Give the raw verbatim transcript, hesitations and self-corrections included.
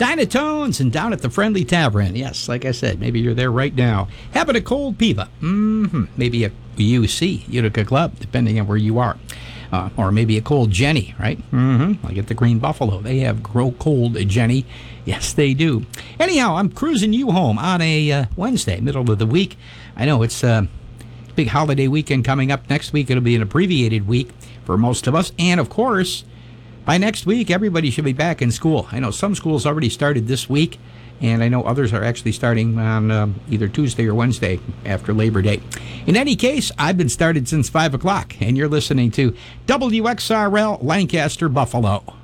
Dynatones and down at the Friendly Tavern. Yes, like I said, maybe you're there right now. Having a cold piva. Mm-hmm. Maybe a U C, Utica Club, depending on where you are. Uh, or maybe a cold Jenny, right? Mm-hmm. Like at the Green Buffalo. They have Grow Cold Jenny. Yes, they do. Anyhow, I'm cruising you home on a uh, Wednesday, middle of the week. I know it's a big holiday weekend coming up next week. It'll be an abbreviated week for most of us. And, of course, by next week, everybody should be back in school. I know some schools already started this week, and I know others are actually starting on um, either Tuesday or Wednesday after Labor Day. In any case, I've been started since five o'clock, and you're listening to W X R L Lancaster Buffalo.